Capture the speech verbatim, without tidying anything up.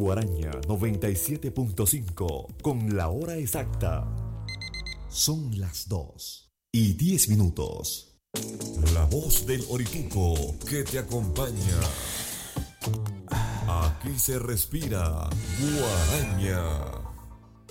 Guaraña noventa y siete punto cinco con la hora exacta. Son las dos y diez minutos. La voz del Orituco que te acompaña. Aquí se respira Guaraña.